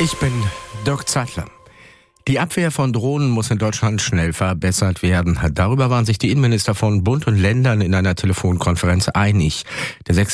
Ich bin Dirk Zeitler. Die Abwehr von Drohnen muss in Deutschland schnell verbessert werden. Darüber waren sich die Innenminister von Bund und Ländern in einer Telefonkonferenz einig. Der